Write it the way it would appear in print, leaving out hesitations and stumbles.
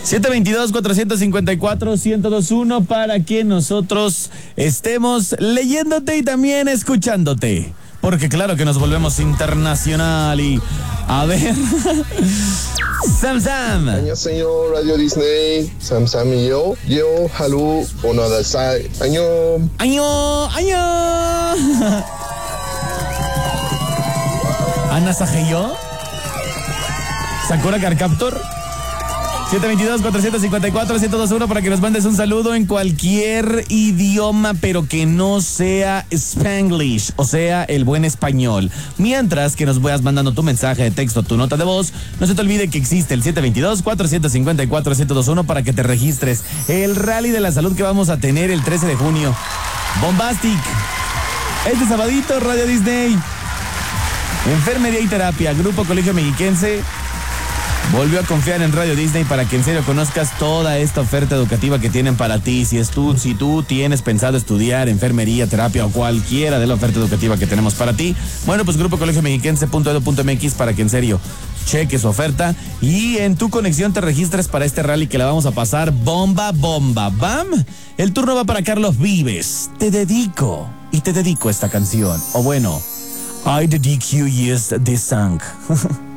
722-454-1021 para que nosotros estemos leyéndote y también escuchándote. Porque claro que nos volvemos internacional y... A ver... Sam. 안녕하세요, Radio Disney. Sam이요. 하루 오나다사이. 안녕. Ana Sajeyo. Sakura Carcaptor. 722-454-1021 para que nos mandes un saludo en cualquier idioma, pero que no sea Spanglish, o sea, el buen español. Mientras que nos vayas mandando tu mensaje de texto, tu nota de voz, no se te olvide que existe el 722-454-1021 para que te registres el Rally de la Salud que vamos a tener el 13 de junio. Bombastic. Este sabadito, Radio Disney. Enfermería y terapia, Grupo Colegio Mexiquense volvió a confiar en Radio Disney para que en serio conozcas toda esta oferta educativa que tienen para ti. Si tú tienes pensado estudiar enfermería, terapia o cualquiera de la oferta educativa que tenemos para ti, bueno, pues Grupo Colegio Mexiquense.edu.mx para que en serio cheque su oferta y en tu conexión te registres para este rally que la vamos a pasar bomba. ¡Bam! El turno va para Carlos Vives. Te dedico esta canción. O bueno, I dedique you this song.